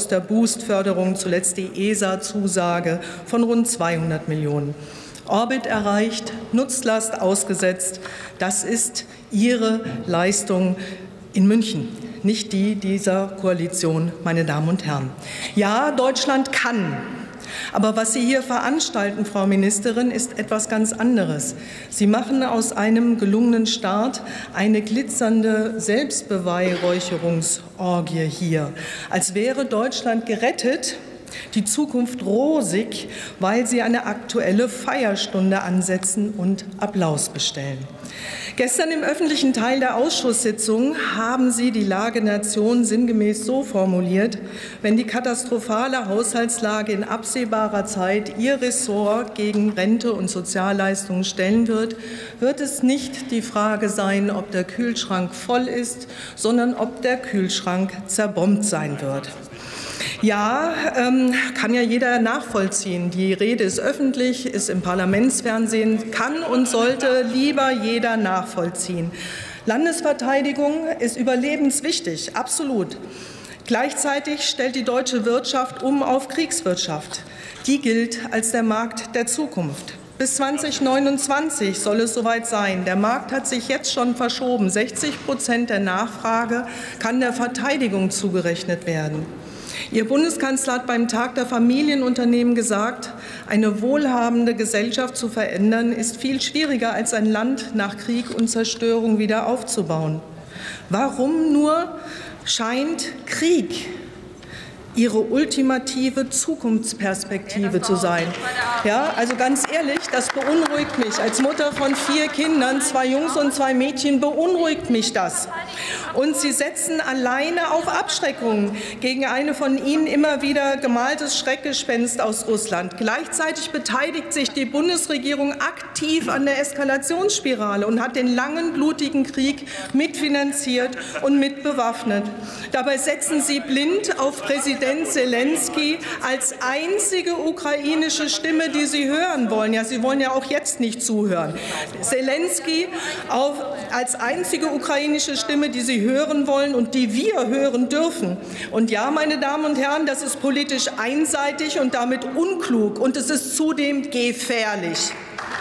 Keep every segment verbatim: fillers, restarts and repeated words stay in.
aus der Boost-Förderung, zuletzt die E S A-Zusage von rund zweihundert Millionen. Orbit erreicht, Nutzlast ausgesetzt. Das ist Ihre Leistung in München, nicht die dieser Koalition, meine Damen und Herren. Ja, Deutschland kann. Aber was Sie hier veranstalten, Frau Ministerin, ist etwas ganz anderes. Sie machen aus einem gelungenen Start eine glitzernde Selbstbeweihräucherungsorgie hier, als wäre Deutschland gerettet, die Zukunft rosig, weil Sie eine aktuelle Feierstunde ansetzen und Applaus bestellen. Gestern im öffentlichen Teil der Ausschusssitzung haben Sie die Lage der Nation sinngemäß so formuliert: Wenn die katastrophale Haushaltslage in absehbarer Zeit Ihr Ressort gegen Rente und Sozialleistungen stellen wird, wird es nicht die Frage sein, ob der Kühlschrank voll ist, sondern ob der Kühlschrank zerbombt sein wird. Ja, ähm, kann ja jeder nachvollziehen. Die Rede ist öffentlich, ist im Parlamentsfernsehen, kann und sollte lieber jeder nachvollziehen. Landesverteidigung ist überlebenswichtig, absolut. Gleichzeitig stellt die deutsche Wirtschaft um auf Kriegswirtschaft. Die gilt als der Markt der Zukunft. Bis zweitausendneunundzwanzig soll es soweit sein. Der Markt hat sich jetzt schon verschoben. sechzig Prozent der Nachfrage kann der Verteidigung zugerechnet werden. Ihr Bundeskanzler hat beim Tag der Familienunternehmen gesagt, eine wohlhabende Gesellschaft zu verändern, ist viel schwieriger, als ein Land nach Krieg und Zerstörung wieder aufzubauen. Warum nur scheint Krieg Ihre ultimative Zukunftsperspektive zu sein? Ja, also ganz ehrlich, das beunruhigt mich. Als Mutter von vier Kindern, zwei Jungs und zwei Mädchen, beunruhigt mich das. Und Sie setzen alleine auf Abschreckung gegen eine von Ihnen immer wieder gemaltes Schreckgespenst aus Russland. Gleichzeitig beteiligt sich die Bundesregierung aktiv an der Eskalationsspirale und hat den langen, blutigen Krieg mitfinanziert und mitbewaffnet. Dabei setzen Sie blind auf Präsident Zelensky als einzige ukrainische Stimme, die Sie hören wollen. Ja, Sie wollen ja auch jetzt nicht zuhören. Zelensky auf, als einzige ukrainische Stimme, die Sie hören wollen und die wir hören dürfen. Und ja, meine Damen und Herren, das ist politisch einseitig und damit unklug. Und es ist zudem gefährlich.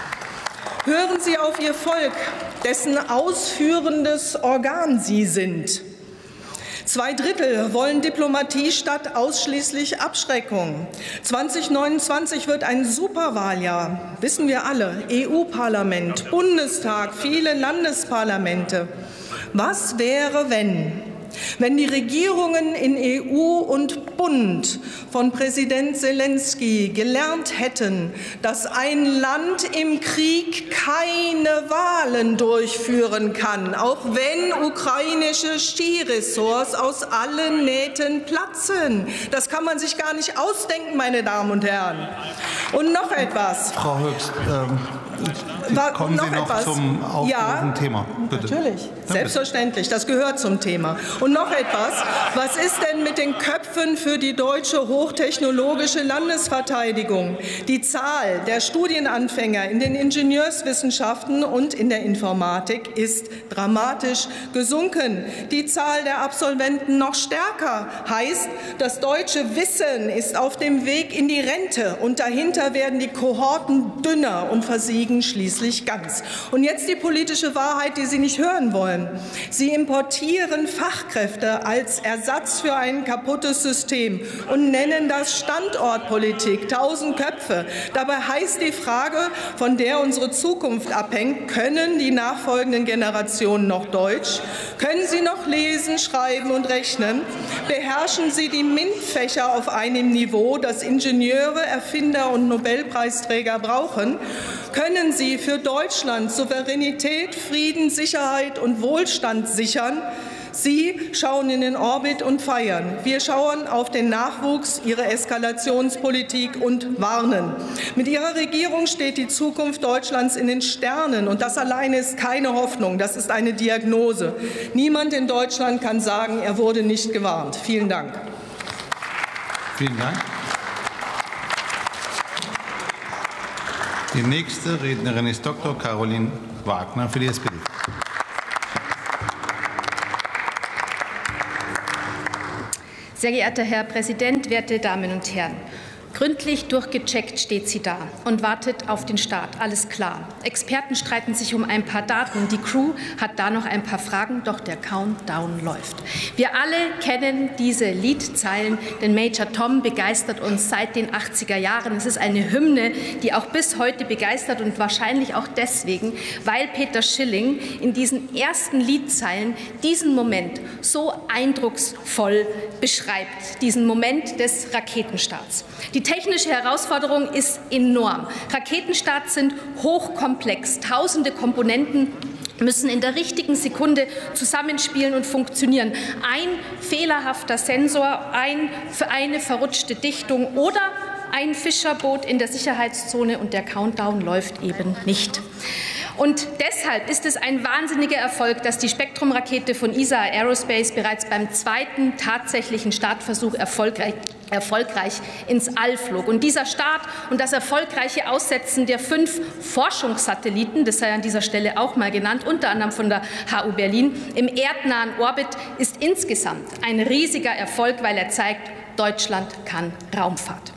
Hören Sie auf Ihr Volk, dessen ausführendes Organ Sie sind. Zwei Drittel wollen Diplomatie statt ausschließlich Abschreckung. zweitausendneunundzwanzig wird ein Superwahljahr, wissen wir alle. E U-Parlament, Bundestag, viele Landesparlamente. Was wäre, wenn? Wenn die Regierungen in E U und Bund von Präsident Zelensky gelernt hätten, dass ein Land im Krieg keine Wahlen durchführen kann, auch wenn ukrainische Skiresorts aus allen Nähten platzen. Das kann man sich gar nicht ausdenken, meine Damen und Herren. Und noch etwas. Frau Höchst, ähm, kommen noch Sie noch etwas. zum aufgerufen ja, Thema. Bitte. Natürlich, ja, selbstverständlich. Das gehört zum Thema. Und noch etwas. Was ist denn mit den Köpfen für die deutsche hochtechnologische Landesverteidigung? Die Zahl der Studienanfänger in den Ingenieurswissenschaften und in der Informatik ist dramatisch gesunken. Die Zahl der Absolventen noch stärker. Heißt, das deutsche Wissen ist auf dem Weg in die Rente. Und dahinter werden die Kohorten dünner und versiegen schließlich ganz. Und jetzt die politische Wahrheit, die Sie nicht hören wollen. Sie importieren Fachkräfte als Ersatz für ein kaputtes System und nennen das Standortpolitik, tausend Köpfe. Dabei heißt die Frage, von der unsere Zukunft abhängt, können die nachfolgenden Generationen noch Deutsch? Können sie noch lesen, schreiben und rechnen? Beherrschen sie die MINT-Fächer auf einem Niveau, das Ingenieure, Erfinder und Nobelpreisträger brauchen? Können sie für Deutschland Souveränität, Frieden, Sicherheit und Wohlstand sichern? Sie schauen in den Orbit und feiern. Wir schauen auf den Nachwuchs Ihrer Eskalationspolitik und warnen. Mit Ihrer Regierung steht die Zukunft Deutschlands in den Sternen. Und das alleine ist keine Hoffnung, das ist eine Diagnose. Niemand in Deutschland kann sagen, er wurde nicht gewarnt. Vielen Dank. Vielen Dank. Die nächste Rednerin ist Doktor Caroline Wagner für die S P D. Sehr Sehr geehrter Herr Präsident, werte Damen und Herren! Gründlich durchgecheckt steht sie da und wartet auf den Start. Alles klar. Experten streiten sich um ein paar Daten. Die Crew hat da noch ein paar Fragen, doch der Countdown läuft. Wir alle kennen diese Liedzeilen, denn Major Tom begeistert uns seit den achtziger Jahren. Es ist eine Hymne, die auch bis heute begeistert und wahrscheinlich auch deswegen, weil Peter Schilling in diesen ersten Liedzeilen diesen Moment so eindrucksvoll beschreibt, diesen Moment des Raketenstarts. Die technische Herausforderung ist enorm. Raketenstarts sind hochkomplex. Tausende Komponenten müssen in der richtigen Sekunde zusammenspielen und funktionieren. Ein fehlerhafter Sensor, ein, für eine verrutschte Dichtung oder ein Fischerboot in der Sicherheitszone und der Countdown läuft eben nicht. Und deshalb ist es ein wahnsinniger Erfolg, dass die Spektrum-Rakete von E S A Aerospace bereits beim zweiten tatsächlichen Startversuch erfolgreich, erfolgreich ins All flog. Und dieser Start und das erfolgreiche Aussetzen der fünf Forschungssatelliten, das sei an dieser Stelle auch mal genannt, unter anderem von der H U Berlin, im erdnahen Orbit, ist insgesamt ein riesiger Erfolg, weil er zeigt, Deutschland kann Raumfahrt.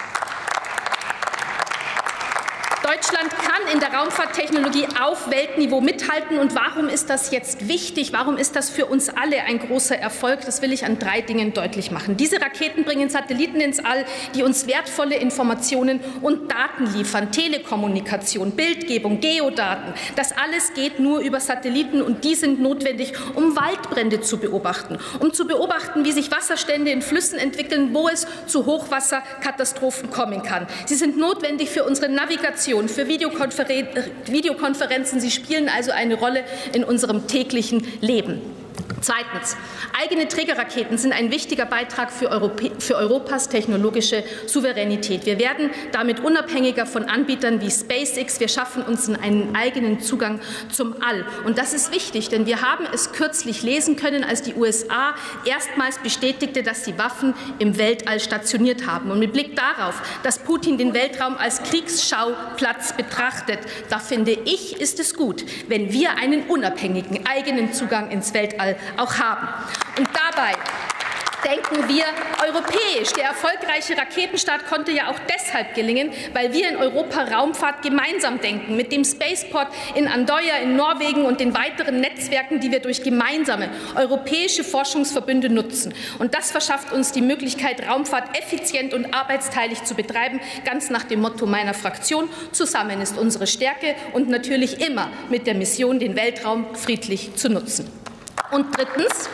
Deutschland kann in der Raumfahrttechnologie auf Weltniveau mithalten. Und warum ist das jetzt wichtig? Warum ist das für uns alle ein großer Erfolg? Das will ich an drei Dingen deutlich machen. Diese Raketen bringen Satelliten ins All, die uns wertvolle Informationen und Daten liefern. Telekommunikation, Bildgebung, Geodaten. Das alles geht nur über Satelliten und die sind notwendig, um Waldbrände zu beobachten, um zu beobachten, wie sich Wasserstände in Flüssen entwickeln, wo es zu Hochwasserkatastrophen kommen kann. Sie sind notwendig für unsere Navigation, für Videokonferen- Videokonferenzen. Sie spielen also eine Rolle in unserem täglichen Leben. Zweitens. Eigene Trägerraketen sind ein wichtiger Beitrag für, Europä für Europas technologische Souveränität. Wir werden damit unabhängiger von Anbietern wie SpaceX. Wir schaffen uns einen eigenen Zugang zum All. Und das ist wichtig, denn wir haben es kürzlich lesen können, als die U S A erstmals bestätigte, dass sie Waffen im Weltall stationiert haben. Und mit Blick darauf, dass Putin den Weltraum als Kriegsschauplatz betrachtet, da finde ich, ist es gut, wenn wir einen unabhängigen eigenen Zugang ins Weltall auch haben. Und dabei denken wir europäisch. Der erfolgreiche Raketenstart konnte ja auch deshalb gelingen, weil wir in Europa Raumfahrt gemeinsam denken. Mit dem Spaceport in Andøya in Norwegen und den weiteren Netzwerken, die wir durch gemeinsame europäische Forschungsverbünde nutzen. Und das verschafft uns die Möglichkeit, Raumfahrt effizient und arbeitsteilig zu betreiben, ganz nach dem Motto meiner Fraktion: Zusammen ist unsere Stärke, und natürlich immer mit der Mission, den Weltraum friedlich zu nutzen. Und drittens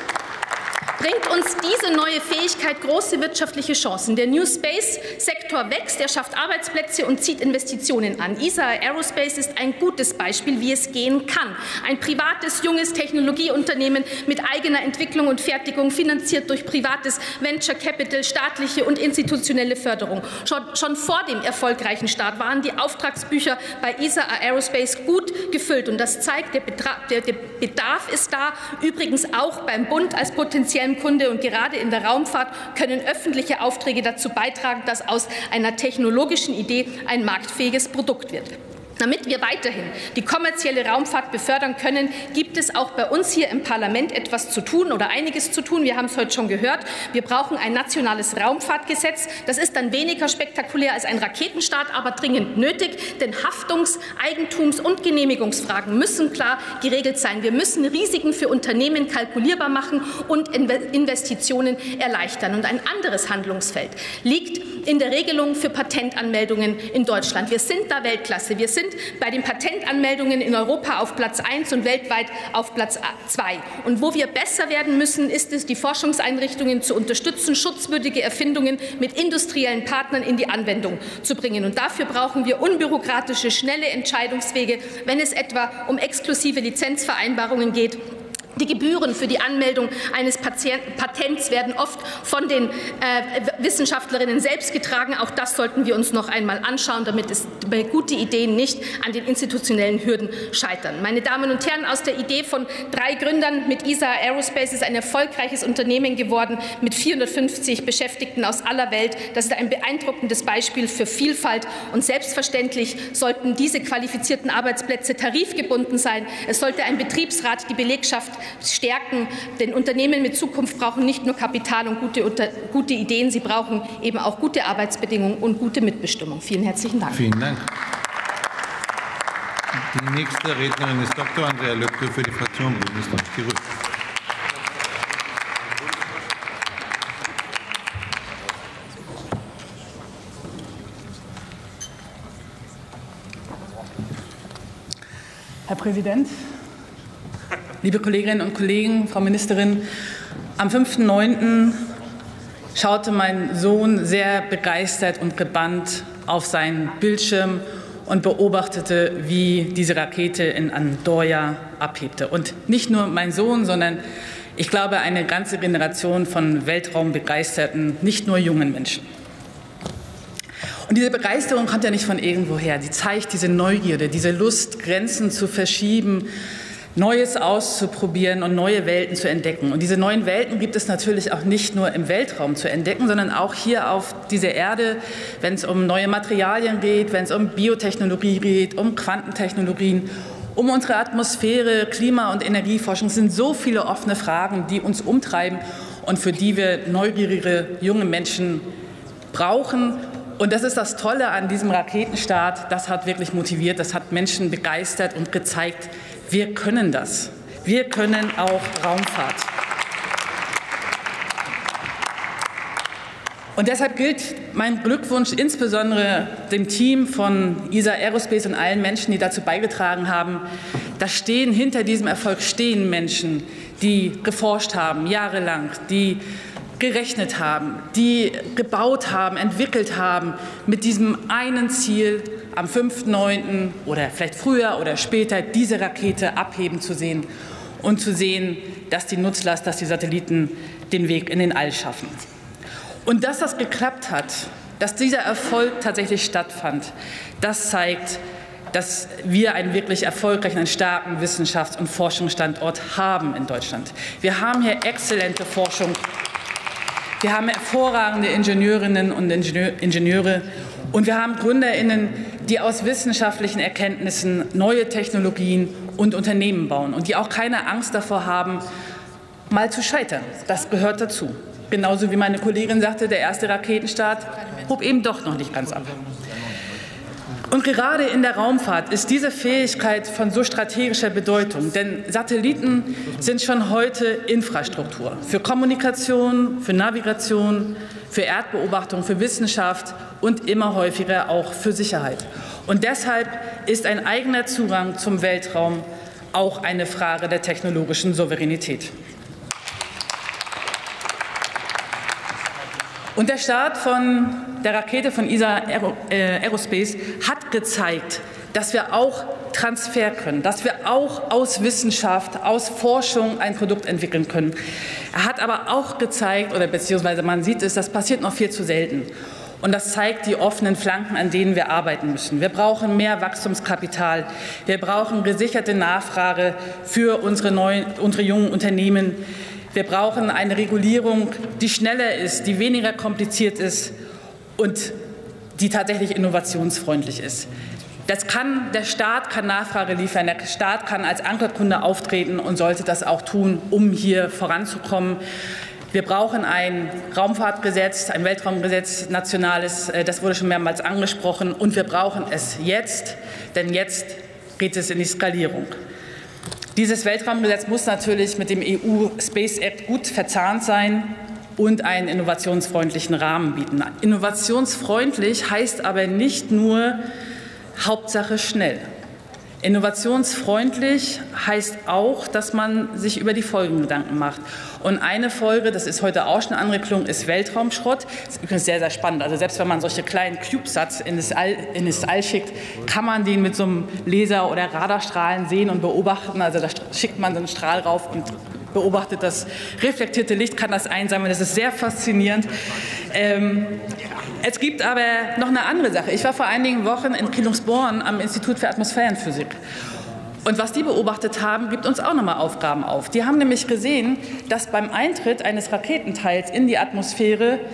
bringt uns diese neue Fähigkeit große wirtschaftliche Chancen. Der New Space-Sektor wächst, er schafft Arbeitsplätze und zieht Investitionen an. E S A Aerospace ist ein gutes Beispiel, wie es gehen kann. Ein privates, junges Technologieunternehmen mit eigener Entwicklung und Fertigung, finanziert durch privates Venture Capital, staatliche und institutionelle Förderung. Schon, schon vor dem erfolgreichen Start waren die Auftragsbücher bei E S A Aerospace gut gefüllt. Und das zeigt, der, Betra der, der Bedarf ist da, übrigens auch beim Bund als potenziellen Kunde, und gerade in der Raumfahrt können öffentliche Aufträge dazu beitragen, dass aus einer technologischen Idee ein marktfähiges Produkt wird. Damit wir weiterhin die kommerzielle Raumfahrt befördern können, gibt es auch bei uns hier im Parlament etwas zu tun oder einiges zu tun. Wir haben es heute schon gehört. Wir brauchen ein nationales Raumfahrtgesetz. Das ist dann weniger spektakulär als ein Raketenstart, aber dringend nötig, denn Haftungs-, Eigentums- und Genehmigungsfragen müssen klar geregelt sein. Wir müssen Risiken für Unternehmen kalkulierbar machen und Investitionen erleichtern. Und ein anderes Handlungsfeld liegt in der Regelung für Patentanmeldungen in Deutschland. Wir sind da Weltklasse. Wir sind bei den Patentanmeldungen in Europa auf Platz eins und weltweit auf Platz zwei. Und wo wir besser werden müssen, ist es, die Forschungseinrichtungen zu unterstützen, schutzwürdige Erfindungen mit industriellen Partnern in die Anwendung zu bringen. Und dafür brauchen wir unbürokratische, schnelle Entscheidungswege, wenn es etwa um exklusive Lizenzvereinbarungen geht. Die Gebühren für die Anmeldung eines Patents werden oft von den äh, Wissenschaftlerinnen selbst getragen. Auch das sollten wir uns noch einmal anschauen, damit es bei gute Ideen nicht an den institutionellen Hürden scheitern. Meine Damen und Herren, aus der Idee von drei Gründern mit E S A Aerospace ist ein erfolgreiches Unternehmen geworden mit vierhundertfünfzig Beschäftigten aus aller Welt. Das ist ein beeindruckendes Beispiel für Vielfalt. Und selbstverständlich sollten diese qualifizierten Arbeitsplätze tarifgebunden sein. Es sollte ein Betriebsrat die Belegschaft stärken. Denn Unternehmen mit Zukunft brauchen nicht nur Kapital und gute, gute Ideen, sie brauchen eben auch gute Arbeitsbedingungen und gute Mitbestimmung. Vielen herzlichen Dank. Vielen Dank. Die nächste Rednerin ist Doktor Andrea Löbke für die Fraktion Bündnis neunzig Die Grünen. Herr Präsident, liebe Kolleginnen und Kollegen, Frau Ministerin, am fünften neunten schaute mein Sohn sehr begeistert und gebannt auf seinen Bildschirm und beobachtete, wie diese Rakete in Andorra abhebte. Und nicht nur mein Sohn, sondern ich glaube, eine ganze Generation von weltraumbegeisterten, nicht nur jungen Menschen. Und diese Begeisterung kommt ja nicht von irgendwoher. Sie zeigt diese Neugierde, diese Lust, Grenzen zu verschieben, Neues auszuprobieren und neue Welten zu entdecken. Und diese neuen Welten gibt es natürlich auch nicht nur im Weltraum zu entdecken, sondern auch hier auf dieser Erde, wenn es um neue Materialien geht, wenn es um Biotechnologie geht, um Quantentechnologien, um unsere Atmosphäre, Klima- und Energieforschung. Es sind so viele offene Fragen, die uns umtreiben und für die wir neugierige junge Menschen brauchen. Und das ist das Tolle an diesem Raketenstart. Das hat wirklich motiviert, das hat Menschen begeistert und gezeigt, wir können das. Wir können auch Raumfahrt. Und deshalb gilt mein Glückwunsch insbesondere dem Team von E S A Aerospace und allen Menschen, die dazu beigetragen haben. Da stehen, hinter diesem Erfolg stehen Menschen, die geforscht haben, jahrelang, die gerechnet haben, die gebaut haben, entwickelt haben, mit diesem einen Ziel, am fünften neunten oder vielleicht früher oder später diese Rakete abheben zu sehen und zu sehen, dass die Nutzlast, dass die Satelliten den Weg in den All schaffen. Und dass das geklappt hat, dass dieser Erfolg tatsächlich stattfand, das zeigt, dass wir einen wirklich erfolgreichen, einen starken Wissenschafts- und Forschungsstandort haben in Deutschland. Wir haben hier exzellente Forschung. Wir haben hervorragende Ingenieurinnen und Ingenieure und wir haben GründerInnen, die aus wissenschaftlichen Erkenntnissen neue Technologien und Unternehmen bauen und die auch keine Angst davor haben, mal zu scheitern. Das gehört dazu. Genauso wie meine Kollegin sagte, der erste Raketenstart hob eben doch noch nicht ganz ab. Und gerade in der Raumfahrt ist diese Fähigkeit von so strategischer Bedeutung, denn Satelliten sind schon heute Infrastruktur für Kommunikation, für Navigation, für Erdbeobachtung, für Wissenschaft und immer häufiger auch für Sicherheit. Und deshalb ist ein eigener Zugang zum Weltraum auch eine Frage der technologischen Souveränität. Und der Start von der Rakete von E S A Aerospace hat gezeigt, dass wir auch Transfer können, dass wir auch aus Wissenschaft, aus Forschung ein Produkt entwickeln können. Er hat aber auch gezeigt, oder beziehungsweise man sieht es, das passiert noch viel zu selten. Und das zeigt die offenen Flanken, an denen wir arbeiten müssen. Wir brauchen mehr Wachstumskapital. Wir brauchen gesicherte Nachfrage für unsere, neuen, unsere jungen Unternehmen. Wir brauchen eine Regulierung, die schneller ist, die weniger kompliziert ist und die tatsächlich innovationsfreundlich ist. Das kann, der Staat kann Nachfrage liefern, der Staat kann als Ankerkunde auftreten und sollte das auch tun, um hier voranzukommen. Wir brauchen ein Raumfahrtgesetz, ein Weltraumgesetz, nationales, das wurde schon mehrmals angesprochen, und wir brauchen es jetzt, denn jetzt geht es in die Skalierung. Dieses Weltraumgesetz muss natürlich mit dem E U Space Act gut verzahnt sein und einen innovationsfreundlichen Rahmen bieten. Innovationsfreundlich heißt aber nicht nur Hauptsache schnell. Innovationsfreundlich heißt auch, dass man sich über die Folgen Gedanken macht. Und eine Folge, das ist heute auch schon angeklungen, ist Weltraumschrott. Das ist übrigens sehr, sehr spannend. Also selbst wenn man solche kleinen CubeSats in das All, in das All schickt, kann man den mit so einem Laser- oder Radarstrahlen sehen und beobachten. Also da schickt man so einen Strahl rauf und beobachtet das reflektierte Licht, kann das einsammeln. Das ist sehr faszinierend. Ähm, es gibt aber noch eine andere Sache. Ich war vor einigen Wochen in Kühlungsborn am Institut für Atmosphärenphysik. Und was die beobachtet haben, gibt uns auch noch mal Aufgaben auf. Die haben nämlich gesehen, dass beim Eintritt eines Raketenteils in die Atmosphäre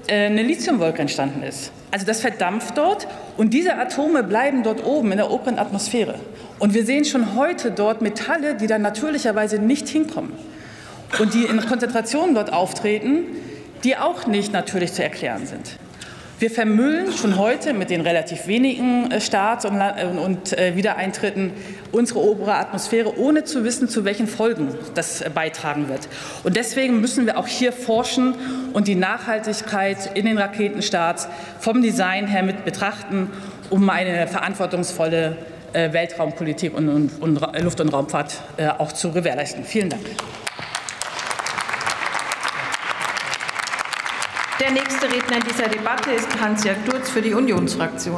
eine Lithiumwolke entstanden ist. Also das verdampft dort und diese Atome bleiben dort oben in der oberen Atmosphäre. Und wir sehen schon heute dort Metalle, die dann natürlicherweise nicht hinkommen und die in Konzentrationen dort auftreten, die auch nicht natürlich zu erklären sind. Wir vermüllen schon heute mit den relativ wenigen Starts und, und äh, Wiedereintritten unsere obere Atmosphäre, ohne zu wissen, zu welchen Folgen das äh, beitragen wird. Und deswegen müssen wir auch hier forschen und die Nachhaltigkeit in den Raketenstarts vom Design her mit betrachten, um eine verantwortungsvolle äh, Weltraumpolitik und, und, und Luft- und Raumfahrt äh, auch zu gewährleisten. Vielen Dank. Der nächste Redner in dieser Debatte ist Hans-Jörg Durz für die Unionsfraktion.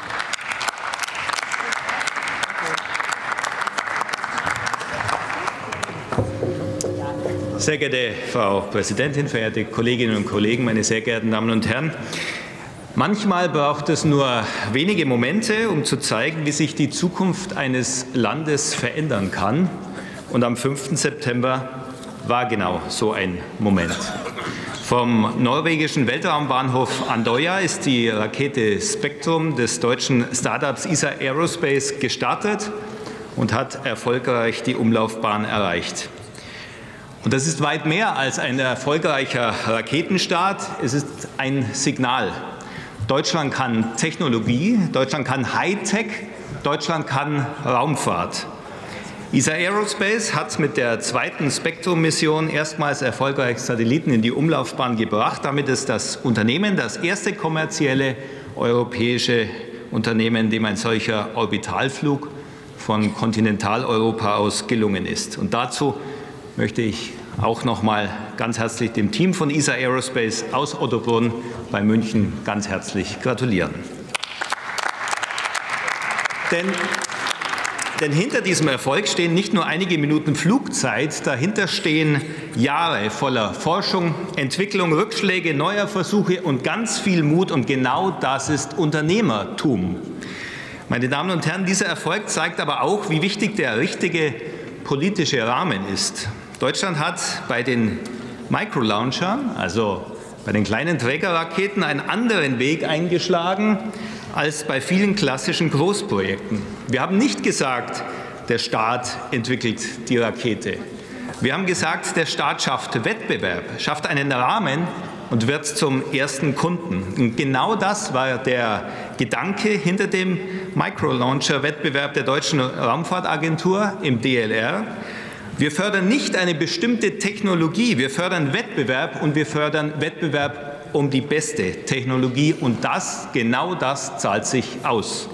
Sehr geehrte Frau Präsidentin, verehrte Kolleginnen und Kollegen, meine sehr geehrten Damen und Herren! Manchmal braucht es nur wenige Momente, um zu zeigen, wie sich die Zukunft eines Landes verändern kann. Und am fünften September war genau so ein Moment. Vom norwegischen Weltraumbahnhof Andøya ist die Rakete Spektrum des deutschen Start-ups E S A Aerospace gestartet und hat erfolgreich die Umlaufbahn erreicht. Und das ist weit mehr als ein erfolgreicher Raketenstart. Es ist ein Signal. Deutschland kann Technologie, Deutschland kann Hightech, Deutschland kann Raumfahrt. E S A Aerospace hat mit der zweiten Spektrum-Mission erstmals erfolgreich Satelliten in die Umlaufbahn gebracht. Damit ist das Unternehmen das erste kommerzielle europäische Unternehmen, dem ein solcher Orbitalflug von Kontinentaleuropa aus gelungen ist. Und dazu möchte ich auch noch mal ganz herzlich dem Team von E S A Aerospace aus Ottobrunn bei München ganz herzlich gratulieren. Denn Denn hinter diesem Erfolg stehen nicht nur einige Minuten Flugzeit, dahinter stehen Jahre voller Forschung, Entwicklung, Rückschläge, neuer Versuche und ganz viel Mut. Und genau das ist Unternehmertum. Meine Damen und Herren, dieser Erfolg zeigt aber auch, wie wichtig der richtige politische Rahmen ist. Deutschland hat bei den Microlaunchern, also bei den kleinen Trägerraketen, einen anderen Weg eingeschlagen als bei vielen klassischen Großprojekten. Wir haben nicht gesagt, der Staat entwickelt die Rakete. Wir haben gesagt, der Staat schafft Wettbewerb, schafft einen Rahmen und wird zum ersten Kunden. Und genau das war der Gedanke hinter dem Microlauncher-Wettbewerb der Deutschen Raumfahrtagentur im D L R. Wir fördern nicht eine bestimmte Technologie, wir fördern Wettbewerb und wir fördern Wettbewerb um die beste Technologie, und das, genau das zahlt sich aus.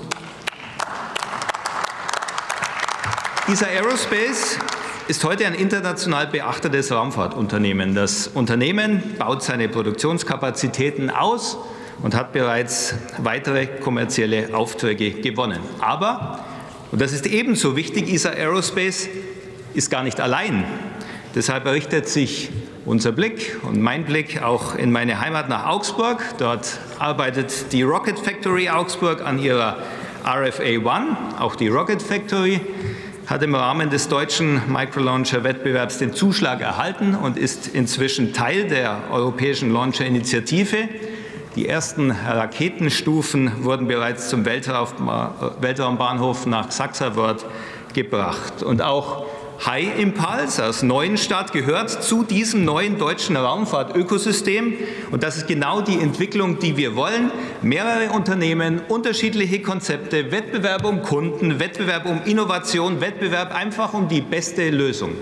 E S A Aerospace ist heute ein international beachtetes Raumfahrtunternehmen. Das Unternehmen baut seine Produktionskapazitäten aus und hat bereits weitere kommerzielle Aufträge gewonnen. Aber, und das ist ebenso wichtig, E S A Aerospace ist gar nicht allein. Deshalb richtet sich unser Blick und mein Blick auch in meine Heimat nach Augsburg. Dort arbeitet die Rocket Factory Augsburg an ihrer R F A eins. Auch die Rocket Factory hat im Rahmen des deutschen Microlauncher-Wettbewerbs den Zuschlag erhalten und ist inzwischen Teil der europäischen Launcher-Initiative. Die ersten Raketenstufen wurden bereits zum Weltraumbahnhof nach Saxavord gebracht. Und auch High Impulse aus Neuenstadt gehört zu diesem neuen deutschen Raumfahrtökosystem. Und das ist genau die Entwicklung, die wir wollen. Mehrere Unternehmen, unterschiedliche Konzepte, Wettbewerb um Kunden, Wettbewerb um Innovation, Wettbewerb einfach um die beste Lösung.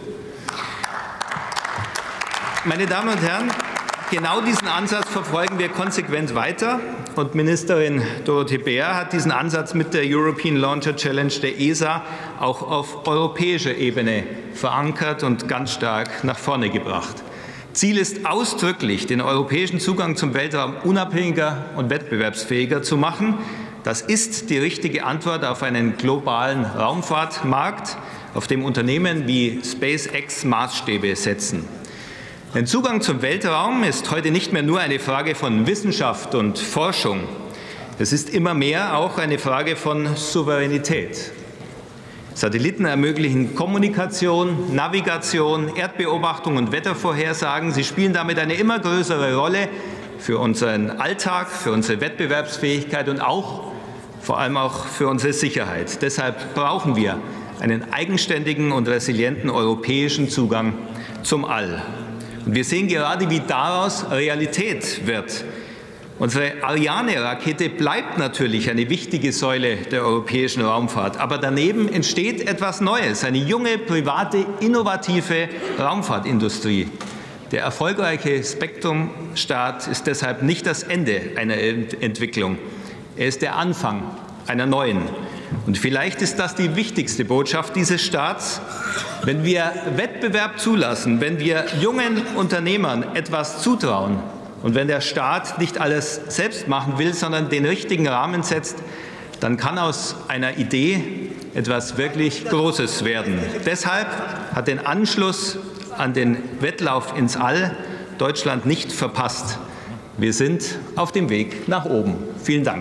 Meine Damen und Herren, genau diesen Ansatz verfolgen wir konsequent weiter. Und Ministerin Dorothee Bär hat diesen Ansatz mit der European Launcher Challenge der E S A auch auf europäischer Ebene verankert und ganz stark nach vorne gebracht. Ziel ist ausdrücklich, den europäischen Zugang zum Weltraum unabhängiger und wettbewerbsfähiger zu machen. Das ist die richtige Antwort auf einen globalen Raumfahrtmarkt, auf dem Unternehmen wie SpaceX Maßstäbe setzen. Denn Zugang zum Weltraum ist heute nicht mehr nur eine Frage von Wissenschaft und Forschung. Es ist immer mehr auch eine Frage von Souveränität. Satelliten ermöglichen Kommunikation, Navigation, Erdbeobachtung und Wettervorhersagen. Sie spielen damit eine immer größere Rolle für unseren Alltag, für unsere Wettbewerbsfähigkeit und auch, vor allem auch für unsere Sicherheit. Deshalb brauchen wir einen eigenständigen und resilienten europäischen Zugang zum All. Und wir sehen gerade, wie daraus Realität wird. Unsere Ariane-Rakete bleibt natürlich eine wichtige Säule der europäischen Raumfahrt. Aber daneben entsteht etwas Neues, eine junge, private, innovative Raumfahrtindustrie. Der erfolgreiche Spektrum-Start ist deshalb nicht das Ende einer Entwicklung. Er ist der Anfang einer neuen. Und vielleicht ist das die wichtigste Botschaft dieses Starts. Wenn wir Wettbewerb zulassen, wenn wir jungen Unternehmern etwas zutrauen, und wenn der Staat nicht alles selbst machen will, sondern den richtigen Rahmen setzt, dann kann aus einer Idee etwas wirklich Großes werden. Deshalb hat den Anschluss an den Wettlauf ins All Deutschland nicht verpasst. Wir sind auf dem Weg nach oben. Vielen Dank.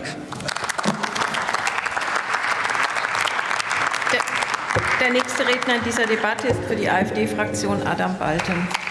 Der, der nächste Redner in dieser Debatte ist für die AfD-Fraktion Adam Balten.